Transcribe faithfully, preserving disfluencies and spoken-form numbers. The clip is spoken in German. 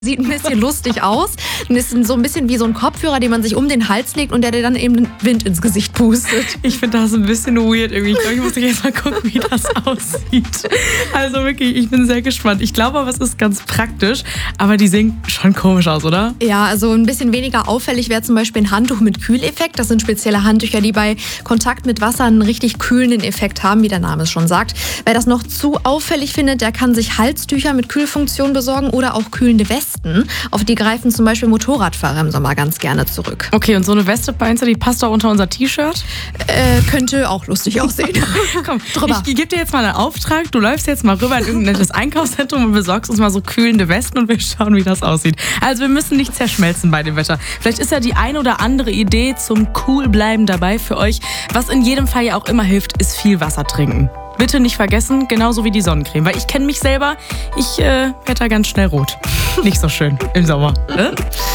Sieht ein bisschen lustig aus und ist so ein bisschen wie so ein Kopfhörer, den man sich um den Hals legt und der dir dann eben Wind ins Gesicht pustet. Ich finde das ein bisschen weird irgendwie. Ich glaube, ich muss jetzt mal gucken, wie das aussieht. Also wirklich, ich bin sehr gespannt. Ich glaube aber, es ist ganz praktisch, aber die sehen schon komisch aus, oder? Ja, also ein bisschen weniger auffällig wäre zum Beispiel ein Handtuch mit Kühleffekt. Das sind spezielle Handtücher, die bei Kontakt mit Wasser einen richtig kühlenden Effekt haben, wie der Name es schon sagt. Wer das noch zu auffällig findet, der kann sich Halstücher mit Kühlfunktion besorgen oder auch kühlende Westen. Auf die greifen zum Beispiel Motorradfahrer im Sommer ganz gerne zurück. Okay, und so eine Weste, meinst du, die passt auch unter unser T-Shirt? Äh, könnte auch lustig aussehen. Komm, drüber. Ich gebe dir jetzt mal einen Auftrag. Du läufst jetzt mal rüber in irgendein nettes Einkaufszentrum und besorgst uns mal so kühlende Westen und wir schauen, wie das aussieht. Also wir müssen nicht zerschmelzen bei dem Wetter. Vielleicht ist ja die ein oder andere Idee zum Coolbleiben dabei für euch. Was in jedem Fall ja auch immer hilft, ist viel Wasser trinken. Bitte nicht vergessen, genauso wie die Sonnencreme. Weil ich kenne mich selber, ich äh, werde da ganz schnell rot. Nicht so schön im Sommer. Ne?